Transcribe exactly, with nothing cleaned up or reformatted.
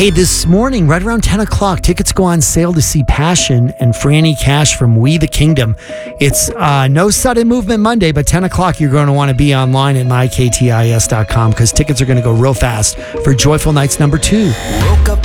Hey, this morning, right around ten o'clock, tickets go on sale to see Passion and Franny Cash from We the Kingdom. It's uh, no sudden movement Monday, but ten o'clock, you're going to want to be online at my k t i s dot com because tickets are going to go real fast for Joyful Nights number two. Woke up